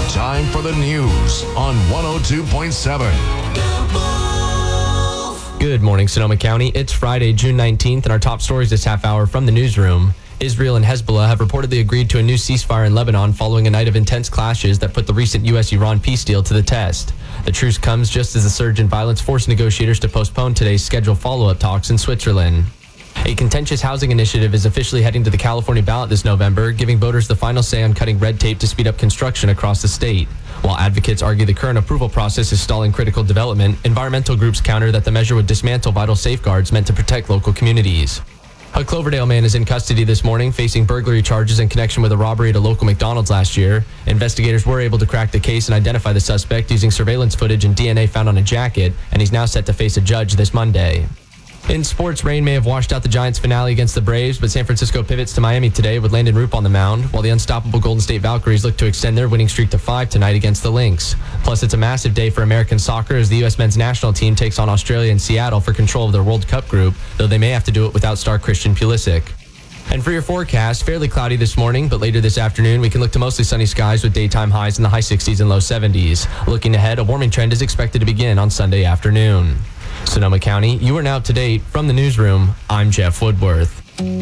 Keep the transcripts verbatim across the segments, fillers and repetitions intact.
Time for the news on one oh two point seven. Good morning, Sonoma County. It's Friday, June nineteenth, and our top stories this half hour from the newsroom. Israel and Hezbollah have reportedly agreed to a new ceasefire in Lebanon following a night of intense clashes that put the recent U S Iran peace deal to the test. The truce comes just as the surge in violence forced negotiators to postpone today's scheduled follow-up talks in Switzerland. A contentious housing initiative is officially heading to the California ballot this November, giving voters the final say on cutting red tape to speed up construction across the state. While advocates argue the current approval process is stalling critical development, environmental groups counter that the measure would dismantle vital safeguards meant to protect local communities. A Cloverdale man is in custody this morning, facing burglary charges in connection with a robbery at a local McDonald's last year. Investigators were able to crack the case and identify the suspect using surveillance footage and D N A found on a jacket, and he's now set to face a judge this Monday. In sports, rain may have washed out the Giants' finale against the Braves, but San Francisco pivots to Miami today with Landon Roop on the mound, while the unstoppable Golden State Valkyries look to extend their winning streak to five tonight against the Lynx. Plus, it's a massive day for American soccer as the U S men's national team takes on Australia and Seattle for control of their World Cup group, though they may have to do it without star Christian Pulisic. And for your forecast, fairly cloudy this morning, but later this afternoon, we can look to mostly sunny skies with daytime highs in the high sixties and low seventies. Looking ahead, a warming trend is expected to begin on Sunday afternoon. Sonoma County, you are now up to date. From the newsroom, I'm Jeff Woodworth.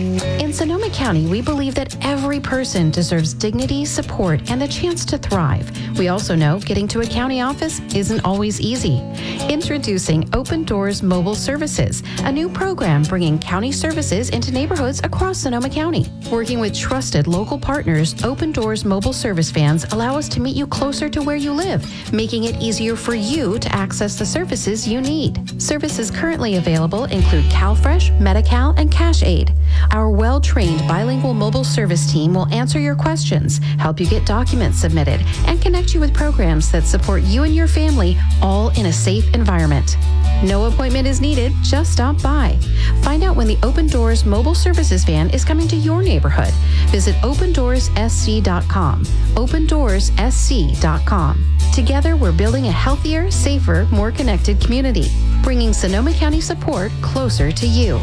In Sonoma County, we believe that every person deserves dignity, support, and the chance to thrive. We also know getting to a county office isn't always easy. Introducing Open Doors Mobile Services, a new program bringing county services into neighborhoods across Sonoma County. Working with trusted local partners, Open Doors Mobile Service vans allow us to meet you closer to where you live, making it easier for you to access the services you need. Services currently available include CalFresh, Medi-Cal, and Cash Aid. Our well-trained bilingual mobile service team will answer your questions, help you get documents submitted, and connect you with programs that support you and your family, all in a safe environment. No appointment is needed, just stop by. Find out when the Open Doors Mobile Services van is coming to your neighborhood. Visit open doors s c dot com. open doors s c dot com. Together, we're building a healthier, safer, more connected community, bringing Sonoma County support closer to you.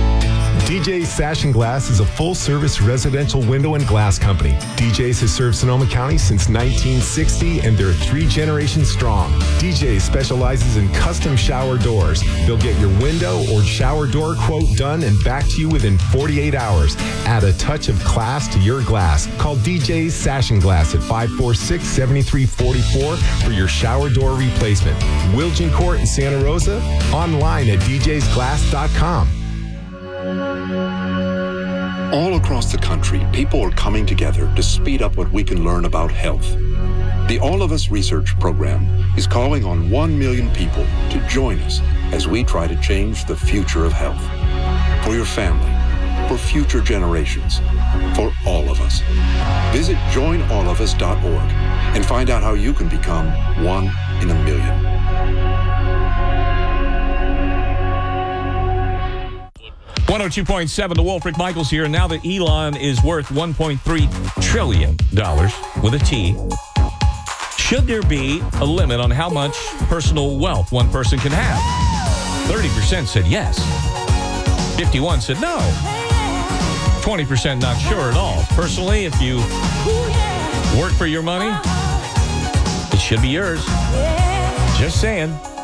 D J's Sash and Glass is a full-service residential window and glass company. D J's has served Sonoma County since nineteen sixty, and they're three generations strong. D J's specializes in custom shower doors. They'll get your window or shower door quote done and back to you within forty-eight hours. Add a touch of class to your glass. Call D J's Sash and Glass at five four six, seven three four four for your shower door replacement. Wilgin Court in Santa Rosa, online at d j's glass dot com. All across the country, people are coming together to speed up what we can learn about health. The All of Us Research Program is calling on one million people to join us as we try to change the future of health. For your family, for future generations, for all of us. Visit join all of us dot org and find out how you can become one in a million. one oh two point seven, the Wolf, Rick Michaels here. And now that Elon is worth one point three trillion dollars with a T, should there be a limit on how much personal wealth one person can have? thirty percent said yes. fifty-one said no. twenty percent not sure at all. Personally, if you work for your money, it should be yours. Just saying.